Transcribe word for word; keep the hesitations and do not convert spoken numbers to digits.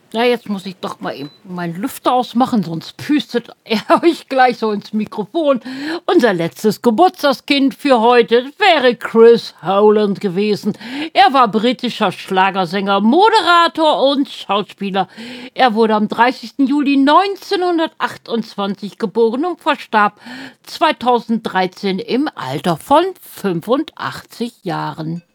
Na, jetzt muss ich doch mal eben meinen Lüfter ausmachen, sonst püstet er euch gleich so ins Mikrofon. Unser letztes Geburtstagskind für heute wäre Chris Howland gewesen. Er war britischer Schlagersänger, Moderator und Schauspieler. Er wurde am dreißigsten Juli neunzehnhundertachtundzwanzig geboren und verstarb zweitausenddreizehn im Alter von fünfundachtzig Jahren.